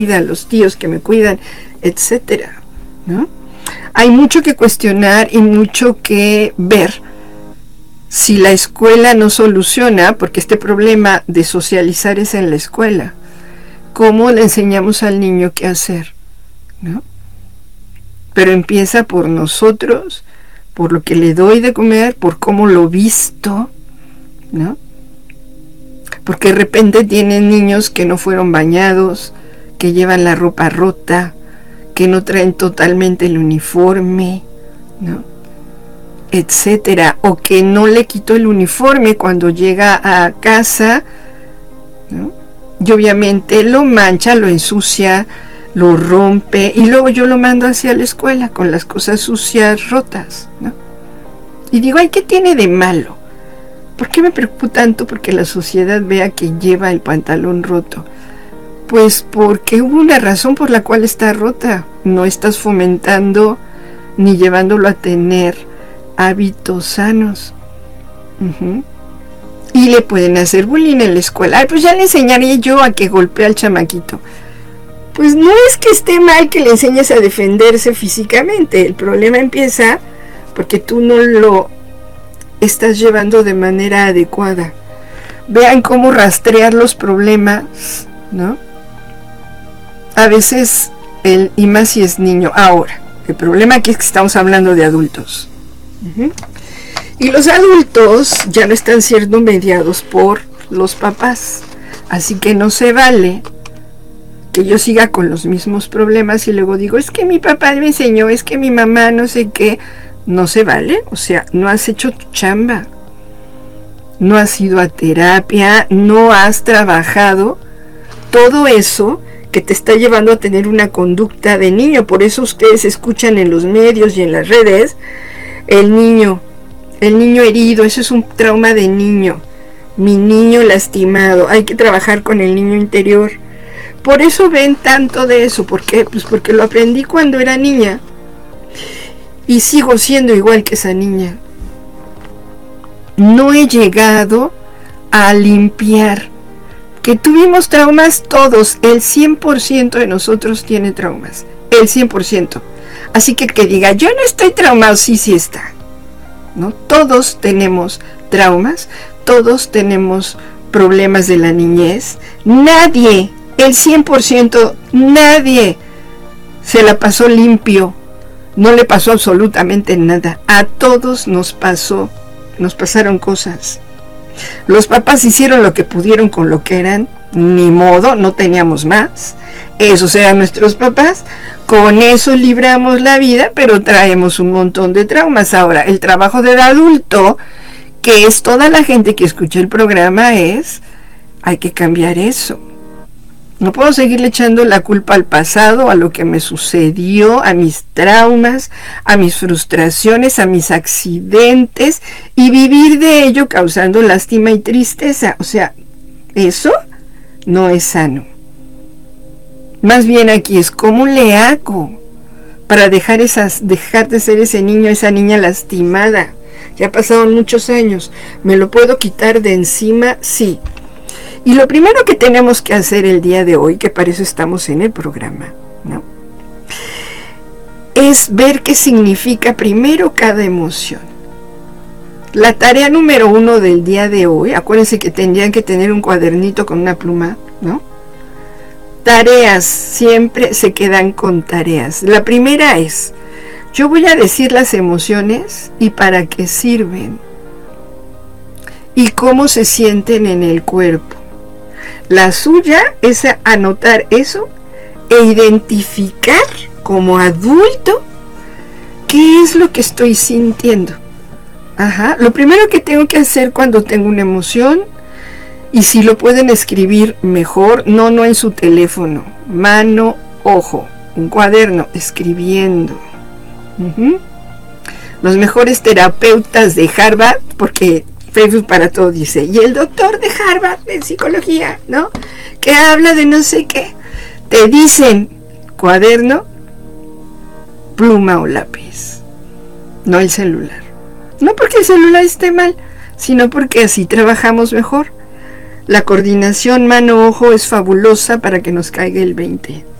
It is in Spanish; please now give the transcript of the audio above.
cuidan, los tíos que me cuidan, etcétera, ¿no? Hay mucho que cuestionar y mucho que ver. Si la escuela no soluciona, porque este problema de socializar es en la escuela, ¿cómo le enseñamos al niño qué hacer? ¿No? Pero empieza por nosotros, por lo que le doy de comer, por cómo lo visto, ¿no? Porque de repente tienen niños que no fueron bañados, que llevan la ropa rota, que no traen totalmente el uniforme, ¿no? Etcétera, o que no le quitó el uniforme cuando llega a casa, ¿no? Y obviamente lo mancha, lo ensucia, lo rompe, y luego yo lo mando hacia la escuela con las cosas sucias, rotas, ¿no? Y digo, ay, ¿qué tiene de malo? ¿Por qué me preocupo tanto porque la sociedad vea que lleva el pantalón roto? Pues porque hubo una razón por la cual está rota. No estás fomentando ni llevándolo a tener hábitos sanos. Y le pueden hacer bullying en la escuela. Ay, pues ya le enseñaré yo a que golpee al chamaquito. Pues no es que esté mal que le enseñes a defenderse físicamente. El problema empieza porque tú no lo estás llevando de manera adecuada. Vean cómo rastrear los problemas, ¿no? A veces, y más si es niño. Ahora, el problema aquí es que estamos hablando de adultos. Y los adultos ya no están siendo mediados por los papás. Así que no se vale que yo siga con los mismos problemas y luego digo, es que mi papá me enseñó, es que mi mamá no sé qué. No se vale, o sea, no has hecho tu chamba, no has ido a terapia, no has trabajado todo eso que te está llevando a tener una conducta de niño. Por eso ustedes escuchan en los medios y en las redes el niño herido, eso es un trauma de niño, mi niño lastimado, hay que trabajar con el niño interior. Por eso ven tanto de eso. ¿Por qué? Pues porque lo aprendí cuando era niña y sigo siendo igual que esa niña. No he llegado a limpiar. Que tuvimos traumas todos, el 100% de nosotros tiene traumas, el 100%. Así que diga, yo no estoy traumado, sí está, ¿no? Todos tenemos traumas, todos tenemos problemas de la niñez. Nadie, el 100%, nadie se la pasó limpio, no le pasó absolutamente nada. A todos nos pasaron cosas. Los papás hicieron lo que pudieron con lo que eran, ni modo, no teníamos más. Esos eran nuestros papás, con eso libramos la vida, pero traemos un montón de traumas. Ahora, el trabajo del adulto, que es toda la gente que escucha el programa, hay que cambiar eso. No puedo seguirle echando la culpa al pasado, a lo que me sucedió, a mis traumas, a mis frustraciones, a mis accidentes, y vivir de ello causando lástima y tristeza. O sea, eso no es sano. Más bien aquí es cómo le hago para dejar de ser ese niño, esa niña lastimada. Ya pasaron muchos años. ¿Me lo puedo quitar de encima? Sí. Y lo primero que tenemos que hacer el día de hoy, que para eso estamos en el programa, ¿no?, es ver qué significa primero cada emoción. La tarea número 1 del día de hoy, acuérdense que tendrían que tener un cuadernito con una pluma, ¿no? Tareas, siempre se quedan con tareas. La primera es, yo voy a decir las emociones y para qué sirven y cómo se sienten en el cuerpo. La suya es anotar eso e identificar como adulto qué es lo que estoy sintiendo. Lo primero que tengo que hacer cuando tengo una emoción, y si lo pueden escribir mejor, no en su teléfono, mano, ojo, un cuaderno, escribiendo. Los mejores terapeutas de Harvard, porque Facebook para todo dice, y el doctor de Harvard en psicología, ¿no?, que habla de no sé qué, te dicen cuaderno, pluma o lápiz, no el celular. No porque el celular esté mal, sino porque así trabajamos mejor. La coordinación mano-ojo es fabulosa para que nos caiga el 20.